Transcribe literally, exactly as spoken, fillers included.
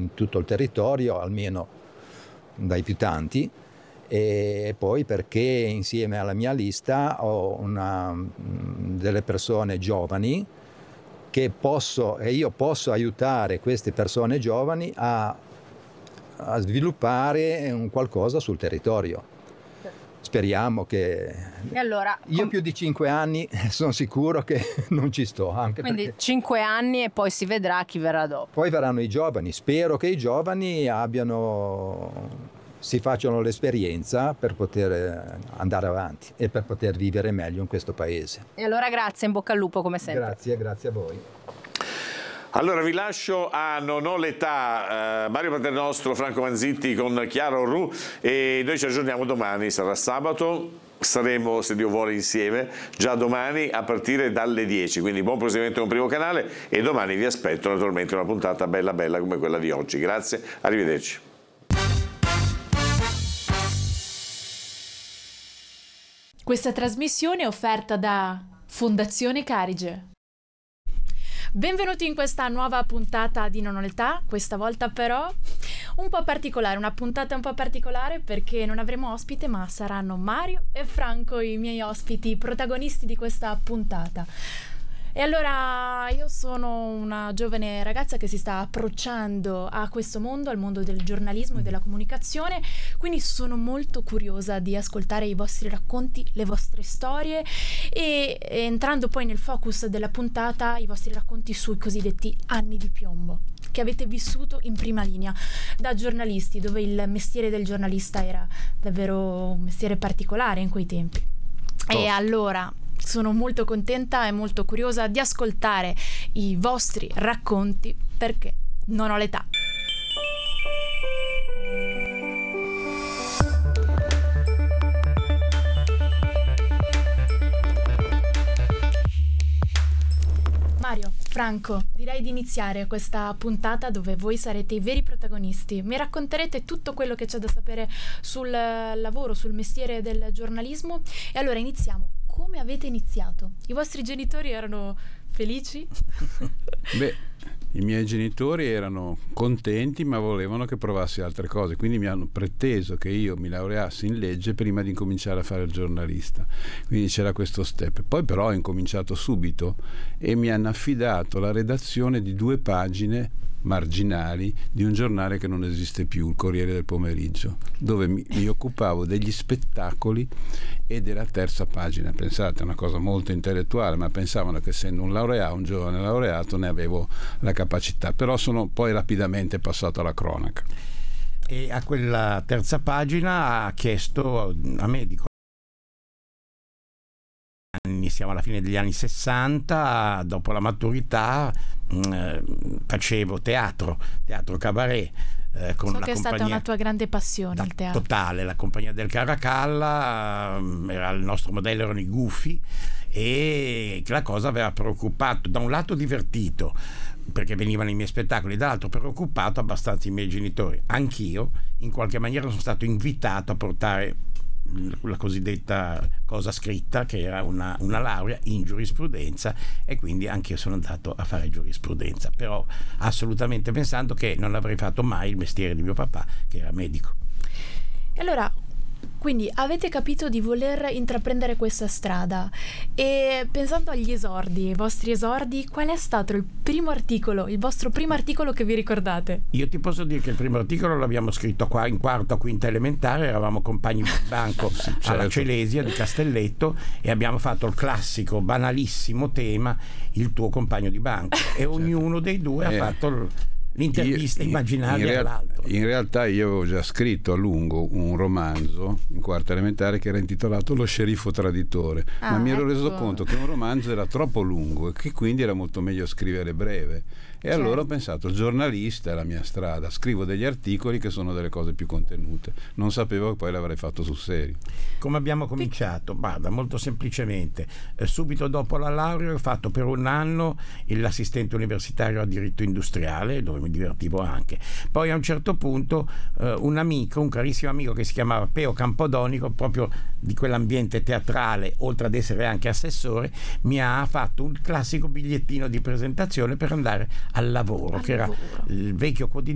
in tutto il territorio, almeno dai più tanti, e poi perché insieme alla mia lista ho una, delle persone giovani che posso, e io posso aiutare queste persone giovani a, a sviluppare un qualcosa sul territorio. Speriamo che... E allora, io com... più di cinque anni sono sicuro che non ci sto. Anche Quindi perché... cinque anni e poi si vedrà chi verrà dopo. Poi verranno i giovani. Spero che i giovani abbiano... si facciano l'esperienza per poter andare avanti e per poter vivere meglio in questo paese. E allora grazie, in bocca al lupo come sempre. Grazie, grazie a voi. Allora vi lascio a Non ho l'età, eh, Mario Paternostro, Franco Manzitti con Chiara Orru, e noi ci aggiorniamo domani, sarà sabato, saremo, se Dio vuole, insieme già domani a partire dalle dieci, quindi buon proseguimento con Primo Canale, e domani vi aspetto naturalmente una puntata bella bella come quella di oggi. Grazie, arrivederci. Questa trasmissione è offerta da Fondazione Carige. Benvenuti in questa nuova puntata di Non ho l'età, questa volta però un po' particolare, una puntata un po' particolare perché non avremo ospite, ma saranno Mario e Franco i miei ospiti, protagonisti di questa puntata. E allora io sono una giovane ragazza che si sta approcciando a questo mondo, al mondo del giornalismo e della comunicazione, quindi sono molto curiosa di ascoltare i vostri racconti, le vostre storie e, e entrando poi nel focus della puntata, i vostri racconti sui cosiddetti anni di piombo che avete vissuto in prima linea da giornalisti, dove il mestiere del giornalista era davvero un mestiere particolare in quei tempi. Oh. E allora sono molto contenta e molto curiosa di ascoltare i vostri racconti perché non ho l'età. Mario, Franco, direi di iniziare questa puntata dove voi sarete i veri protagonisti. Mi racconterete tutto quello che c'è da sapere sul lavoro, sul mestiere del giornalismo. E allora iniziamo. Come avete iniziato? I vostri genitori erano felici? Beh, i miei genitori erano contenti, ma volevano che provassi altre cose, quindi mi hanno preteso che io mi laureassi in legge prima di incominciare a fare il giornalista. Quindi c'era questo step. Poi però ho incominciato subito e mi hanno affidato la redazione di due pagine marginali di un giornale che non esiste più, il Corriere del Pomeriggio, dove mi, mi occupavo degli spettacoli e della terza pagina. Pensate, è una cosa molto intellettuale, ma pensavano che essendo un laureato, un giovane laureato, ne avevo la capacità, però sono poi rapidamente passato alla cronaca. E a quella terza pagina ha chiesto a medico. Siamo alla fine degli anni sessanta, dopo la maturità eh, facevo teatro, teatro cabaret. Eh, con so la che è stata una tua grande passione, da, il teatro. Totale, la compagnia del Caracalla, eh, era il nostro modello, erano i Gufi, e la cosa aveva preoccupato, da un lato divertito perché venivano i miei spettacoli, dall'altro preoccupato abbastanza i miei genitori. Anch'io in qualche maniera sono stato invitato a portare la cosiddetta cosa scritta, che era una, una laurea in giurisprudenza, e quindi anche io sono andato a fare giurisprudenza, però assolutamente pensando che non avrei fatto mai il mestiere di mio papà, che era medico. E allora, quindi avete capito di voler intraprendere questa strada, e pensando agli esordi, i vostri esordi, qual è stato il primo articolo, il vostro primo articolo che vi ricordate? Io ti posso dire che il primo articolo l'abbiamo scritto qua in quarta o quinta elementare, eravamo compagni di banco sì, certo. alla Celesia di Castelletto, e abbiamo fatto il classico banalissimo tema, il tuo compagno di banco, e certo. ognuno dei due eh. ha fatto il l'intervista io, immaginaria in, real, all'altro. In realtà io avevo già scritto a lungo un romanzo in quarta elementare che era intitolato Lo sceriffo traditore, ah, ma mi ero ecco. reso conto che un romanzo era troppo lungo e che quindi era molto meglio scrivere breve, e certo. allora ho pensato, il giornalista è la mia strada, scrivo degli articoli che sono delle cose più contenute. Non sapevo che poi l'avrei fatto sul serio. Come abbiamo cominciato? Guarda, molto semplicemente, eh, subito dopo la laurea ho fatto per un anno l'assistente universitario a diritto industriale, dove mi divertivo anche. Poi a un certo punto eh, un amico, un carissimo amico che si chiamava Peo Campodonico, proprio di quell'ambiente teatrale, oltre ad essere anche assessore, mi ha fatto un classico bigliettino di presentazione per andare al lavoro, al che lavoro. Era il vecchio quotidiano